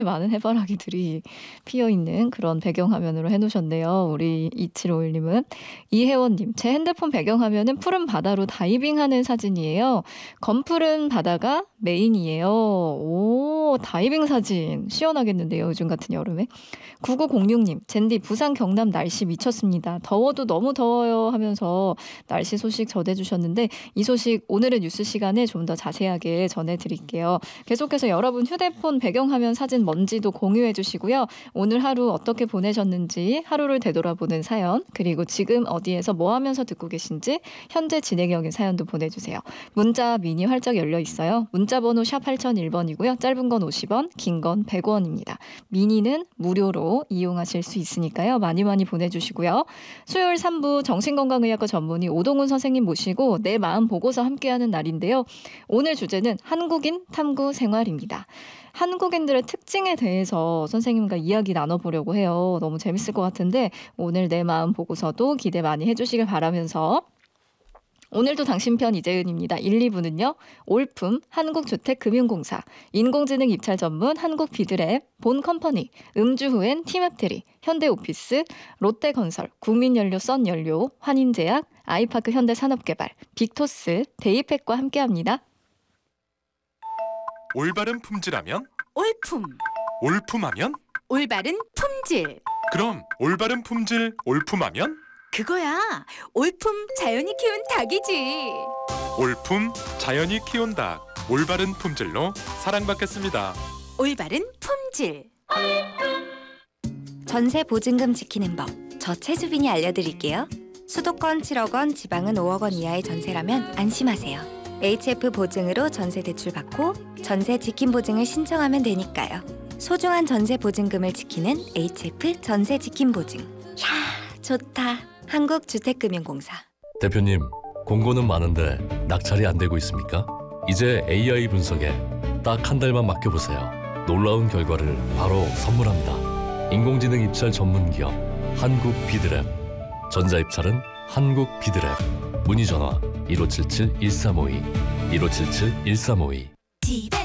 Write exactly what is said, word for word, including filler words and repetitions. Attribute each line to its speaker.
Speaker 1: 많은 해바라기들이 피어 있는 그런 배경화면으로 해 놓으셨네요. 우리 이칠오일 님은. 이혜원 님. 제 핸드폰 배경화면은 푸른 바다로 다이빙하는 사진이에요. 검푸른 바다가 메인이에요. 오 다이빙 사진. 시원하겠는데요, 요즘 같은 여름에. 구구공육 님. 젠디 부산 경남 날씨 미쳤습니다. 더워도 너무 더워요 하면서 날씨 소식 전해 주셨는데 이 소식 오늘의 뉴스 시간에 좀 더 자세하게 전해 드릴게요. 계속해서 여러분 휴대폰 배경화면 사진 뭔지도 공유해 주시고요. 오늘 하루 어떻게 보내셨는지 하루를 되돌아보는 사연 그리고 지금 어디에서 뭐 하면서 듣고 계신지 현재 진행형인 사연도 보내주세요. 문자 미니 활짝 열려 있어요. 문자 번호 샵 팔공공일 번이고요. 짧은 건 오십 원, 긴 건 백 원입니다. 미니는 무료로 이용하실 수 있으니까요. 많이 많이 보내주시고요. 수요일 삼 부 정신건강의학과 전문의 오동훈 선생님 모시고 내 마음 보고서 함께하는 날인데요. 오늘 주제는 한국인 탐구 생활입니다. 한국인들의 특징에 대해서 선생님과 이야기 나눠보려고 해요. 너무 재밌을 것 같은데 오늘 내 마음 보고서도 기대 많이 해주시길 바라면서 오늘도 당신 편 이재은입니다. 일, 이 부는요. 올품, 한국주택금융공사, 인공지능 입찰 전문 한국비드랩, 본컴퍼니, 음주후엔 티맵트리, 현대오피스, 롯데건설, 국민연료 썬연료, 환인제약, 아이파크 현대산업개발, 빅토스, 데이팩과 함께합니다.
Speaker 2: 올바른 품질하면?
Speaker 3: 올품.
Speaker 2: 올품하면?
Speaker 3: 올바른 품질.
Speaker 2: 그럼 올바른 품질 올품하면?
Speaker 3: 그거야. 올품 자연이 키운 닭이지.
Speaker 2: 올품 자연이 키운 닭. 올바른 품질로 사랑받겠습니다.
Speaker 3: 올바른 품질.
Speaker 4: 전세 보증금 지키는 법. 저 최수빈이 알려드릴게요. 수도권 칠억 원, 지방은 오억 원 이하의 전세라면 안심하세요. 에이치에프 보증으로 전세 대출 받고 전세 지킴 보증을 신청하면 되니까요. 소중한 전세 보증금을 지키는 에이치에프 전세 지킴 보증. 야, 좋다. 한국주택금융공사.
Speaker 5: 대표님, 공고는 많은데 낙찰이 안 되고 있습니까? 이제 에이아이 분석에 딱 한 달만 맡겨보세요. 놀라운 결과를 바로 선물합니다. 인공지능 입찰 전문기업 한국비드랩. 전자입찰은 한국비드랩. 문의 전화 일오칠칠 일삼오이 일오칠칠 일삼오이.